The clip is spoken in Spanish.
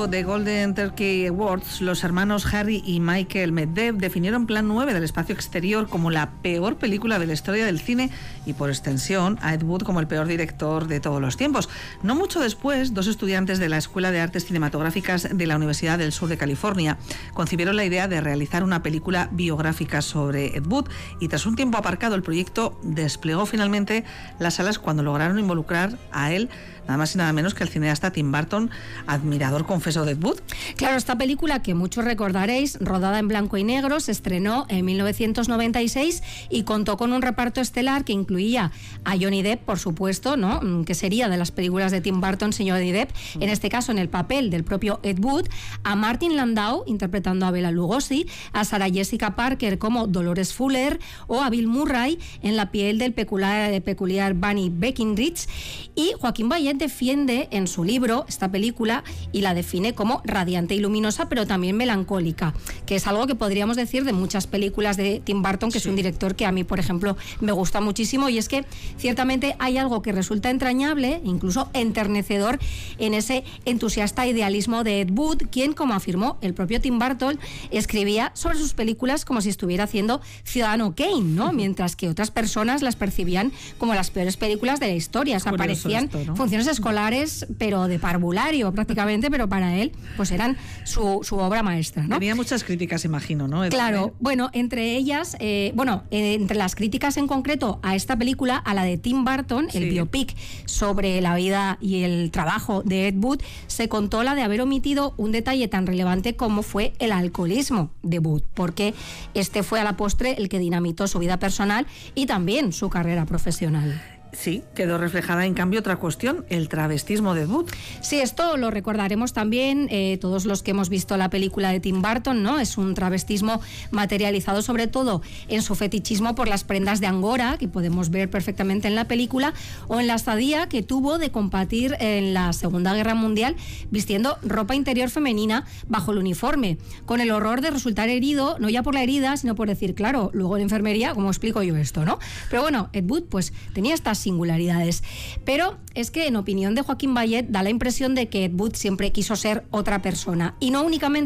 premio de Golden Turkey Awards, los hermanos Harry y Michael Medvedev definieron Plan 9 del espacio exterior como la peor película de la historia del cine y, por extensión, a Ed Wood como el peor director de todos los tiempos. No mucho después, dos estudiantes de la Escuela de Artes Cinematográficas de la Universidad del Sur de California concibieron la idea de realizar una película biográfica sobre Ed Wood y, tras un tiempo aparcado, el proyecto desplegó finalmente las salas cuando lograron involucrar a él, nada más y nada menos que el cineasta Tim Burton, admirador confeso de Ed Wood. Claro, esta película, que muchos recordaréis, rodada en blanco y negro, se estrenó en 1996 y contó con un reparto estelar que incluía a Johnny Depp, por supuesto, ¿no?, que sería de las películas de Tim Burton, señor Johnny Depp, en este caso en el papel del propio Ed Wood, a Martin Landau interpretando a Bela Lugosi, a Sarah Jessica Parker como Dolores Fuller o a Bill Murray en la piel del peculiar Bunny Breckinridge. Y Joaquín Bayet defiende en su libro esta película y la define como radiante y luminosa, pero también melancólica, que es algo que podríamos decir de muchas películas de Tim Burton, que sí, es un director que a mí, por ejemplo, me gusta muchísimo, y es que ciertamente hay algo que resulta entrañable, incluso enternecedor, en ese entusiasta idealismo de Ed Wood, quien, como afirmó el propio Tim Burton, escribía sobre sus películas como si estuviera haciendo Ciudadano Kane, ¿no? Mientras que otras personas las percibían como las peores películas de la historia. O sea, parecían esto, ¿no?, funciones escolares, pero de parvulario prácticamente, pero para él pues eran su obra maestra, ¿no? Tenía muchas críticas, imagino, ¿no? Claro, bueno, entre ellas, entre las críticas en concreto a esta película, a la de Tim Burton, el biopic sobre la vida y el trabajo de Ed Wood, se contó la de haber omitido un detalle tan relevante como fue el alcoholismo de Wood, porque este fue a la postre el que dinamitó su vida personal y también su carrera profesional. Sí, quedó reflejada en cambio otra cuestión, el travestismo de Ed Wood. Sí, esto lo recordaremos también todos los que hemos visto la película de Tim Burton, ¿no? Es un travestismo materializado sobre todo en su fetichismo por las prendas de Angora, que podemos ver perfectamente en la película, o en la estadía que tuvo de combatir en la Segunda Guerra Mundial vistiendo ropa interior femenina bajo el uniforme, con el horror de resultar herido, no ya por la herida, sino por decir, claro, luego en enfermería, ¿cómo explico yo esto, no? Pero bueno, Ed Wood pues tenía estas singularidades. Pero es que, en opinión de Joaquín Bayet, da la impresión de que Ed Wood siempre quiso ser otra persona y no únicamente